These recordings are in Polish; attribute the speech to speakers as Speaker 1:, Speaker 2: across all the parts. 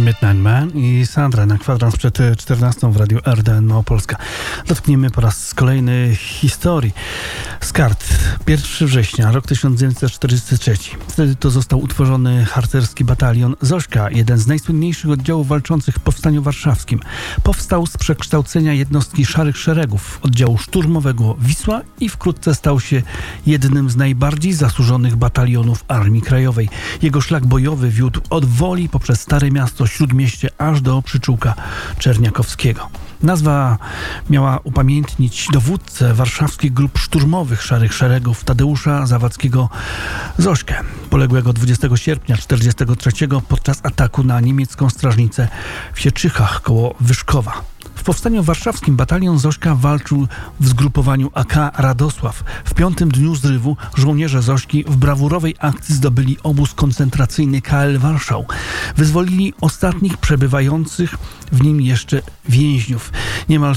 Speaker 1: Midnight Man i Sandra na kwadrans przed 14 w Radiu RDN Małopolska. Dotkniemy po raz kolejny historii. Z kart. 1 września, rok 1943. Wtedy to został utworzony harcerski batalion Zośka, jeden z najsłynniejszych oddziałów walczących w Powstaniu Warszawskim. Powstał z przekształcenia jednostki Szarych Szeregów, oddziału szturmowego Wisła i wkrótce stał się jednym z najbardziej zasłużonych batalionów Armii Krajowej. Jego szlak bojowy wiódł od Woli poprzez Stare Miasto, Śródmieście aż do Przyczółka Czerniakowskiego. Nazwa miała upamiętnić dowódcę warszawskich grup szturmowych Szarych Szeregów Tadeusza Zawadzkiego Zośkę, poległego 20 sierpnia 1943 podczas ataku na niemiecką strażnicę w Sieczychach koło Wyszkowa. W Powstaniu Warszawskim batalion Zośka walczył w zgrupowaniu AK Radosław. W 5. dniu zrywu żołnierze Zośki w brawurowej akcji zdobyli obóz koncentracyjny KL Warszał. Wyzwolili ostatnich przebywających w nim jeszcze więźniów. Niemal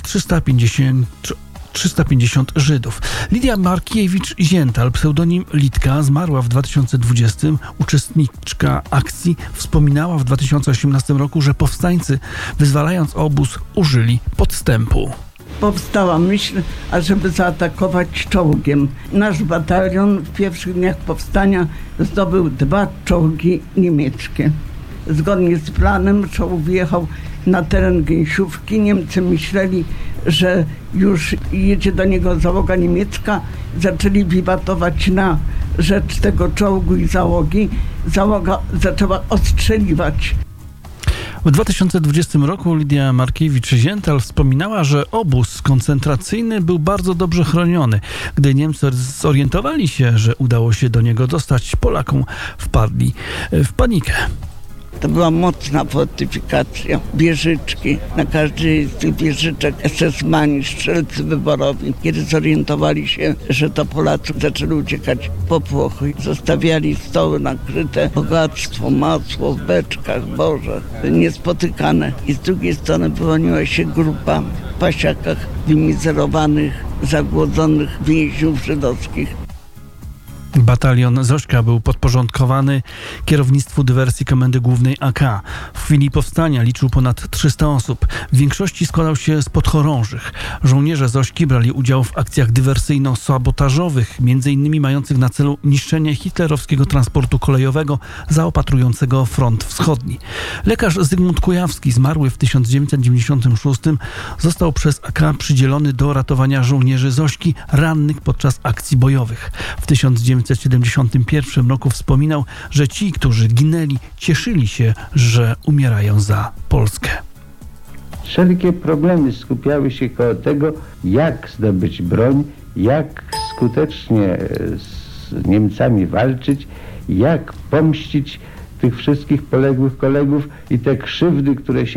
Speaker 1: 350 Żydów. Lidia Markiewicz-Ziental, pseudonim Litka, zmarła w 2020. Uczestniczka akcji wspominała w 2018 roku, że powstańcy, wyzwalając obóz, użyli podstępu.
Speaker 2: Powstała myśl, ażeby zaatakować czołgiem. Nasz batalion w pierwszych dniach powstania zdobył 2 czołgi niemieckie. Zgodnie z planem czołg wjechał na teren Gęsiówki. Niemcy myśleli, że już jedzie do niego załoga niemiecka. Zaczęli wiwatować na rzecz tego czołgu i załogi. Załoga zaczęła ostrzeliwać.
Speaker 1: W 2020 roku Lidia Markiewicz-Ziental wspominała, że obóz koncentracyjny był bardzo dobrze chroniony. Gdy Niemcy zorientowali się, że udało się do niego dostać, Polakom wpadli w panikę.
Speaker 2: To była mocna fortyfikacja, wieżyczki. Na każdej z tych wieżyczek SS-mani, strzelcy wyborowi. Kiedy zorientowali się, że to Polacy, zaczęli uciekać po Włochy. Zostawiali stoły nakryte, bogactwo, masło w beczkach, Boże, niespotykane. I z drugiej strony wyłoniła się grupa w pasiakach wymizerowanych, zagłodzonych więźniów żydowskich.
Speaker 1: Batalion Zośka był podporządkowany kierownictwu dywersji Komendy Głównej AK. W chwili powstania liczył ponad 300 osób. W większości składał się z podchorążych. Żołnierze Zośki brali udział w akcjach dywersyjno-sabotażowych, m.in. mających na celu niszczenie hitlerowskiego transportu kolejowego zaopatrującego front wschodni. Lekarz Zygmunt Kujawski, zmarły w 1996, został przez AK przydzielony do ratowania żołnierzy Zośki rannych podczas akcji bojowych. W 1971 roku wspominał, że ci, którzy ginęli, cieszyli się, że umierają za Polskę.
Speaker 3: Wszelkie problemy skupiały się koło tego, jak zdobyć broń, jak skutecznie z Niemcami walczyć, jak pomścić tych wszystkich poległych kolegów i te krzywdy, które się